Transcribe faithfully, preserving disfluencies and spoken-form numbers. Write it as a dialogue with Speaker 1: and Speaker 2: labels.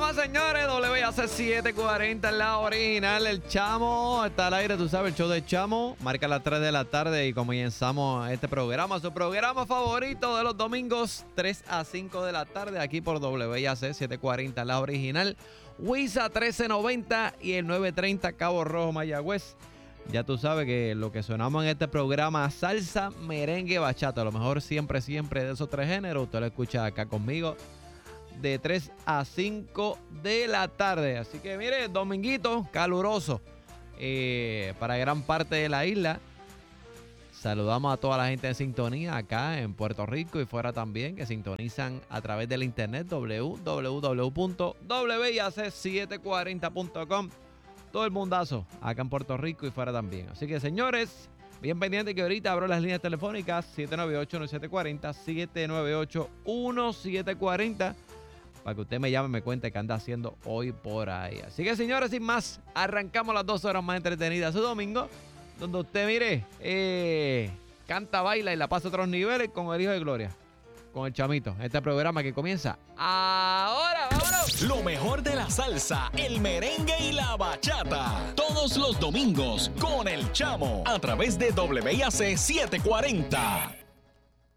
Speaker 1: programa, señores. W A C setecientos cuarenta en la original. El Chamo está al aire, tú sabes, el show del Chamo. Marca las tres de la tarde y comenzamos este programa. Su programa favorito de los domingos, tres a cinco de la tarde, aquí por W A C setecientos cuarenta en la original. Huiza trece noventa y el nueve treinta Cabo Rojo, Mayagüez. Ya tú sabes que lo que sonamos en este programa, salsa, merengue, bachata. A lo mejor siempre, siempre de esos tres géneros. Usted lo escucha acá conmigo de tres a cinco de la tarde. Así que mire, dominguito caluroso eh, para gran parte de la isla. Saludamos a toda la gente en sintonía acá en Puerto Rico y fuera también, que sintonizan a través del internet w w w punto w a c setecientos cuarenta punto com. Todo el mundazo acá en Puerto Rico y fuera también. Así que, señores, bien pendiente que ahorita abro las líneas telefónicas siete nueve ocho, uno siete cuatro cero, siete nueve ocho, uno siete cuatro cero para que usted me llame y me cuente qué anda haciendo hoy por ahí. Así que, señores, sin más, arrancamos las dos horas más entretenidas de su domingo, donde usted, mire, eh, canta, baila y la pasa a otros niveles con el Hijo de Gloria, con el Chamito. Este programa que comienza ahora. ¡Vámonos!
Speaker 2: Lo mejor de la salsa, el merengue y la bachata. Todos los domingos con el Chamo a través de W A C setecientos cuarenta.